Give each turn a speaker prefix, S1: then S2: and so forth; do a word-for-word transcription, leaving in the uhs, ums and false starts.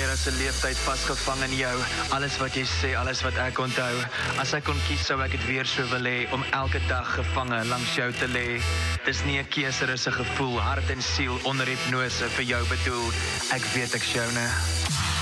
S1: meer as 'n leeftyd vasgevang in jou. Alles wat jy sê, alles wat ek onthou. As ek kon kies, sou ek dit weer so wil hê, om elke dag gevange langs jou te lê. Dis nie 'n keuse, dis 'n gevoel, hart en siel onder hipnose vir jou bedoel. Ek weet ek's joune.